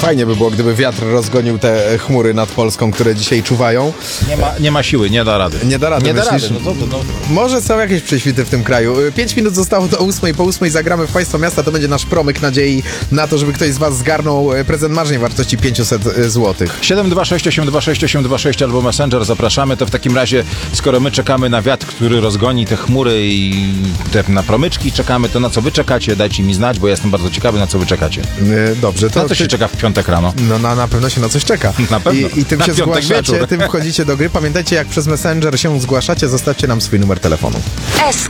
Fajnie by było, gdyby wiatr rozgonił te chmury nad Polską, które dzisiaj czuwają. Nie ma siły, nie da rady. Nie da rady, myślisz? Może są jakieś prześwity w tym kraju. 5 minut zostało do 8. Po 8 zagramy w Państwo Miasta. To będzie nasz promyk nadziei na to, żeby ktoś z Was zgarnął prezent marzeń wartości 500 zł. 726826826 albo Messenger, zapraszamy. To w takim razie, skoro my czekamy na wiatr, który rozgoni te chmury i na promyczki czekamy, to na co wy czekacie? Dajcie mi znać, bo ja jestem bardzo ciekawy, na co wy czekacie. Dobrze, to... Na co się czeka w piątek rano? No na pewno się na coś czeka. Na pewno. I tym na się zgłaszacie, wieczór. tym wchodzicie do gry. Pamiętajcie, jak przez Messenger się zgłaszacie, zostawcie nam swój numer telefonu.